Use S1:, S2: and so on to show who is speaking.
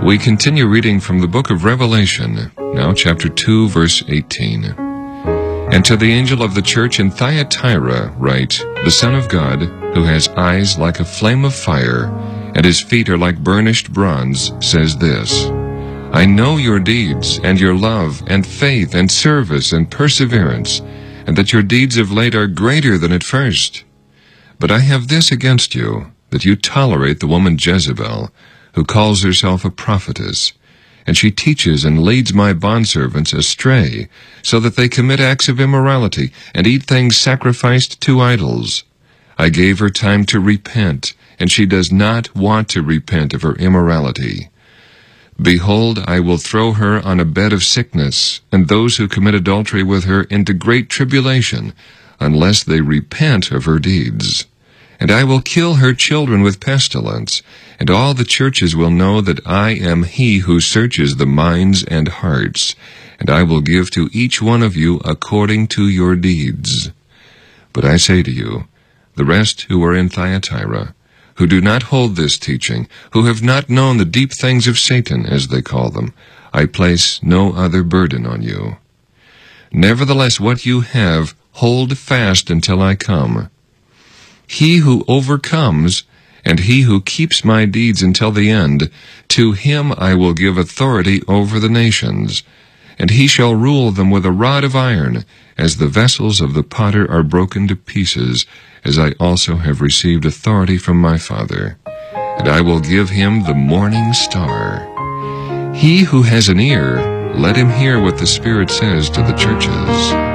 S1: We continue reading from the book of Revelation, now chapter 2, verse 18. And to the angel of the church in Thyatira write, The Son of God, who has eyes like a flame of fire, and his feet are like burnished bronze, says this, I know your deeds, and your love, and faith, and service, and perseverance, and that your deeds of late are greater than at first. But I have this against you, that you tolerate the woman Jezebel, who calls herself a prophetess, and she teaches and leads my bondservants astray, so that they commit acts of immorality, and eat things sacrificed to idols. I gave her time to repent, and she does not want to repent of her immorality. Behold, I will throw her on a bed of sickness, and those who commit adultery with her into great tribulation, unless they repent of her deeds. And I will kill her children with pestilence, and all the churches will know that I am he who searches the minds and hearts, and I will give to each one of you according to your deeds. But I say to you, the rest who are in Thyatira, who do not hold this teaching, who have not known the deep things of Satan, as they call them, I place no other burden on you. Nevertheless, what you have, hold fast until I come. He who overcomes, and he who keeps my deeds until the end, to him I will give authority over the nations, and he shall rule them with a rod of iron, as the vessels of the potter are broken to pieces, as I also have received authority from my Father. And I will give him the morning star. He who has an ear, let him hear what the Spirit says to the churches.